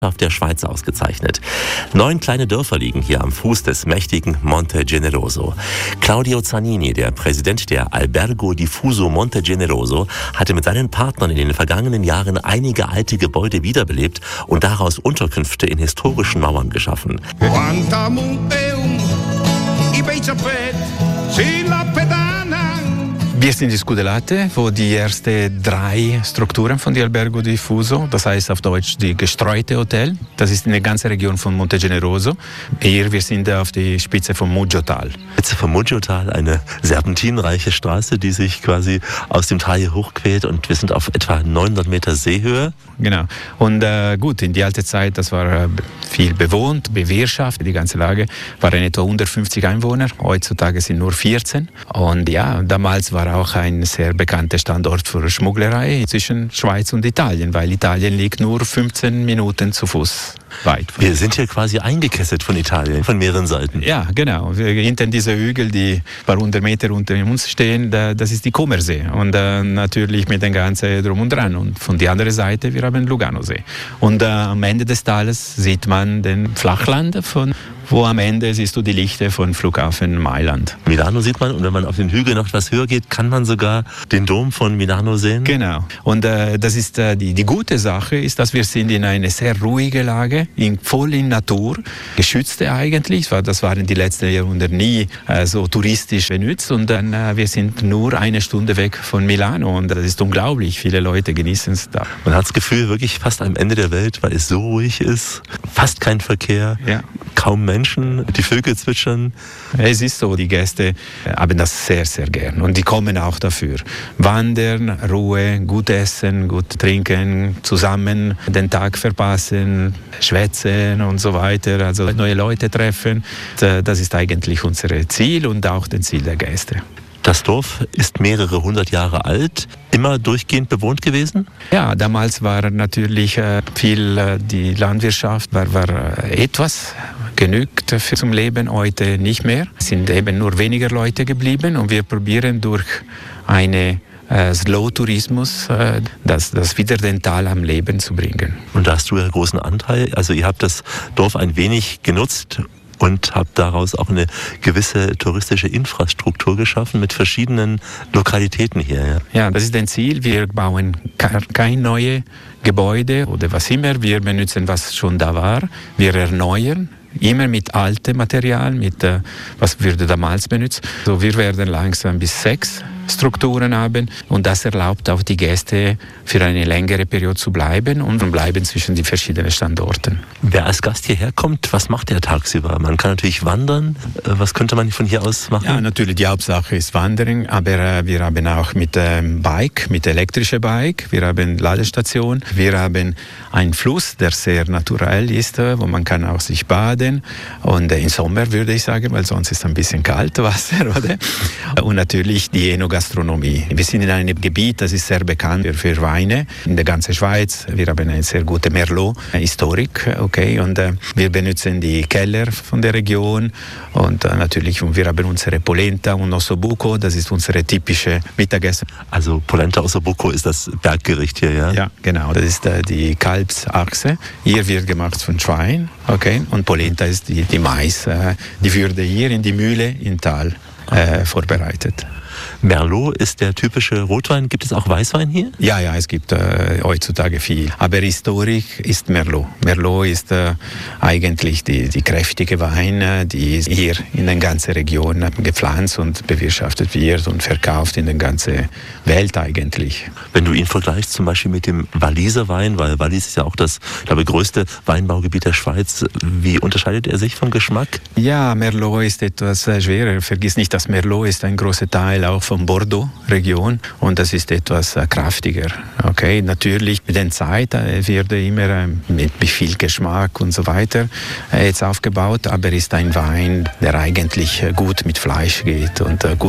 der Schweiz ausgezeichnet. 9 kleine Dörfer liegen hier am Fuß des mächtigen Monte Generoso. Claudio Zanini, der Präsident der Albergo Diffuso Monte Generoso, hatte mit seinen Partnern in den vergangenen Jahren einige alte Gebäude wiederbelebt und daraus Unterkünfte in historischen Mauern geschaffen. Wir sind in Scudellate, wo die ersten 3 Strukturen von der Albergo Diffuso, das heißt auf Deutsch die gestreute Hotel, das ist in der ganzen Region von Monte Generoso. Hier, wir sind auf der Spitze vom Muggiotal. Spitze vom Muggiotal, eine serpentinreiche Straße, die sich quasi aus dem Tal hier hochquält, und wir sind auf etwa 900 Meter Seehöhe. Genau. Und gut, in die alte Zeit, das war viel bewohnt, bewirtschaftet, die ganze Lage, waren etwa 150 Einwohner, heutzutage sind nur 14. Und ja, damals war auch ein sehr bekannter Standort für Schmugglerei zwischen Schweiz und Italien, weil Italien liegt nur 15 Minuten zu Fuß weit. Wir sind hier quasi eingekesselt von Italien, von mehreren Seiten. Ja, genau. Hinter diese Hügel, die ein paar 100 Meter unter uns stehen, das ist die Comersee. Und natürlich mit dem ganzen Drum und Dran. Und von der anderen Seite, wir haben Luganosee. Und am Ende des Tales sieht man den Flachland, wo am Ende siehst du die Lichter von Flughafen Mailand. Milano sieht man, und wenn man auf den Hügel noch etwas höher geht, kann man sogar den Dom von Milano sehen. Genau. Und das ist die gute Sache, ist, dass wir sind in eine sehr ruhige Lage, voll in Natur, geschützte eigentlich. Das waren die letzten Jahrhunderte nie so touristisch benutzt. Und dann wir sind nur 1 Stunde weg von Milano, und das ist unglaublich. Viele Leute genießen es da. Man hat das Gefühl, wirklich fast am Ende der Welt, weil es so ruhig ist, fast kein Verkehr, ja. Kaum Menschen, die Vögel zwitschern. Es ist so, die Gäste haben das sehr, sehr gern, und die kommen auch dafür. Wandern, Ruhe, gut essen, gut trinken, zusammen den Tag verpassen, schwätzen und so weiter, also neue Leute treffen. Das ist eigentlich unser Ziel und auch das Ziel der Gäste. Das Dorf ist mehrere 100 Jahre alt, immer durchgehend bewohnt gewesen? Ja, damals war natürlich viel die Landwirtschaft, war etwas genügt zum Leben, heute nicht mehr. Es sind eben nur weniger Leute geblieben, und wir probieren durch eine Slow-Tourismus, das wieder den Tal am Leben zu bringen. Und da hast du ja großen Anteil, also ihr habt das Dorf ein wenig genutzt und habt daraus auch eine gewisse touristische Infrastruktur geschaffen mit verschiedenen Lokalitäten hier. Ja, das ist ein Ziel. Wir bauen kein neues Gebäude oder was immer. Wir benutzen, was schon da war. Wir erneuern. Immer mit altem Material, mit was wurde damals benutzt. So, wir werden langsam bis 6 Strukturen haben, und das erlaubt auch die Gäste für eine längere Periode zu bleiben und bleiben zwischen den verschiedenen Standorten. Wer als Gast hierher kommt, was macht er tagsüber? Man kann natürlich wandern. Was könnte man von hier aus machen? Ja, natürlich die Hauptsache ist Wandern, aber wir haben auch mit Bike, mit elektrischem Bike, wir haben Ladestation, wir haben einen Fluss, der sehr naturell ist, wo man kann auch sich baden, und im Sommer würde ich sagen, weil sonst ist es ein bisschen kalt Wasser, oder? Und natürlich die Enogastronomie. Wir sind in einem Gebiet, das ist sehr bekannt für Weine in der ganzen Schweiz. Wir haben eine sehr gute Merlot-Historik, okay, und wir benutzen die Keller von der Region, und natürlich wir haben unsere Polenta und Ossobuco, das ist unsere typische Mittagessen. Also Polenta Ossobuco ist das Berggericht hier, ja? Ja, genau, das ist die Kalbsachse. Hier wird gemacht von Schwein, okay, und Polenta ist die Mais, die würde hier in die Mühle im Tal vorbereitet. Merlot ist der typische Rotwein. Gibt es auch Weißwein hier? Ja, es gibt heutzutage viel. Aber historisch ist Merlot. Merlot ist eigentlich die kräftige Wein, die hier in der ganzen Region gepflanzt und bewirtschaftet wird und verkauft in der ganzen Welt eigentlich. Wenn du ihn vergleichst zum Beispiel mit dem Walliser Wein, weil Wallis ist ja auch das, glaube ich, größte Weinbaugebiet der Schweiz, wie unterscheidet er sich vom Geschmack? Ja, Merlot ist etwas schwerer. Vergiss nicht, dass Merlot ist ein großer Teil auch von Bordeaux-Region, und das ist etwas kräftiger. Okay, natürlich mit der Zeit wird immer mit viel Geschmack und so weiter jetzt aufgebaut, aber ist ein Wein, der eigentlich gut mit Fleisch geht und gut